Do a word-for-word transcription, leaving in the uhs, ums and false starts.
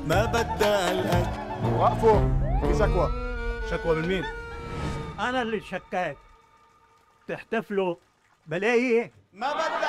ما بدها القد. وقفوا، في شكوى. شكوى من مين؟ أنا اللي شكيت. تحتفلوا بلاقي ما بدها